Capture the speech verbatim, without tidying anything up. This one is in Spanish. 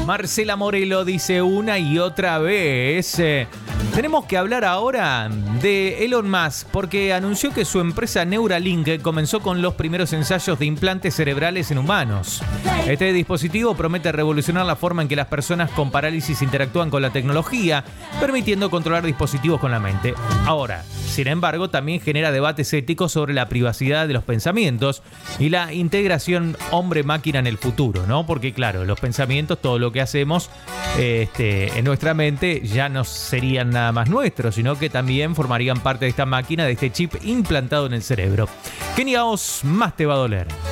Marcela Morelo dice una y otra vez. Eh, tenemos que hablar ahora de Elon Musk porque anunció que su empresa Neuralink comenzó con los primeros ensayos de implantes cerebrales en humanos. Este dispositivo promete revolucionar la forma en que las personas con parálisis interactúan con la tecnología, permitiendo controlar dispositivos con la mente. Ahora, sin embargo, también genera debates éticos sobre la privacidad de los pensamientos y la integración hombre-máquina en el futuro, ¿no? Porque claro, los pensamientos, todo lo que hacemos este, en nuestra mente ya no serían nada más nuestros, sino que también formarían parte de esta máquina, de este chip implantado en el cerebro. ¿Qué niegos más te va a doler?